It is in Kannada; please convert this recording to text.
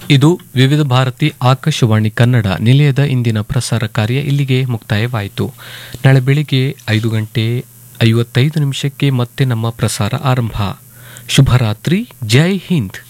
ಇದು ವಿವಿಧ ಭಾರತಿ ಆಕಾಶವಾಣಿ ಕನ್ನಡ ನಿಲಯದ ಇಂದಿನ ಪ್ರಸಾರ ಕಾರ್ಯ ಇಲ್ಲಿಗೆ ಮುಕ್ತಾಯವಾಯಿತು. ನಾಳೆ ಬೆಳಿಗ್ಗೆ 5:55 ಮತ್ತೆ ನಮ್ಮ ಪ್ರಸಾರ ಆರಂಭ. ಶುಭರಾತ್ರಿ. ಜೈ ಹಿಂದ್.